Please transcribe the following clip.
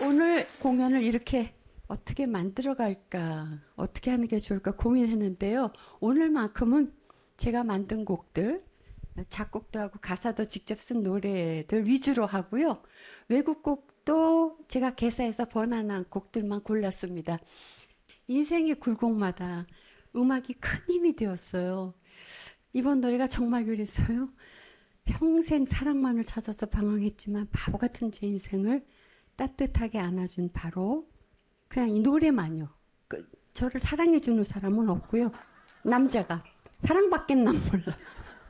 오늘 공연을 이렇게 어떻게 만들어갈까, 어떻게 하는 게 좋을까 고민했는데요. 오늘만큼은 제가 만든 곡들, 작곡도 하고 가사도 직접 쓴 노래들 위주로 하고요. 외국 곡도 제가 개사해서 번안한 곡들만 골랐습니다. 인생의 굴곡마다 음악이 큰 힘이 되었어요. 이번 노래가 정말 그랬어요. 평생 사랑만을 찾아서 방황했지만 바보 같은 제 인생을 따뜻하게 안아준 바로 그냥 이 노래만요. 저를 사랑해주는 사람은 없고요. 남자가 사랑받겠나 몰라.